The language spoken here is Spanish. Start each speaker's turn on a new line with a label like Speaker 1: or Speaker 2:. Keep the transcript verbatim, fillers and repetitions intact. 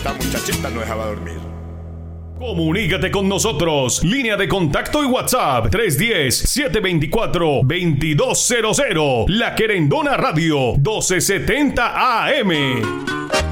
Speaker 1: esta muchachita no dejaba dormir.
Speaker 2: Comunícate con nosotros. Línea de contacto y WhatsApp tres uno cero, siete dos cuatro, dos dos cero cero. La Querendona Radio doce setenta A M.